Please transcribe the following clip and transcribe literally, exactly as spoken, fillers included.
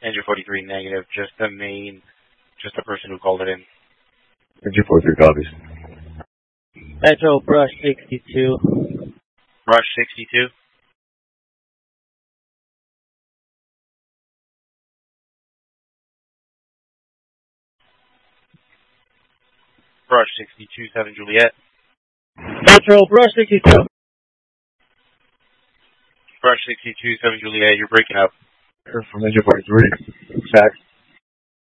Engine forty-three negative, just the main, just the person who called it in. Engine forty-three copies. Metro Brush sixty-two. Brush sixty-two. Brush sixty-two, seven Juliet. Metro Brush sixty-two. Brush sixty-two, seven Juliet, you're breaking up. From Engine forty-three. Fax.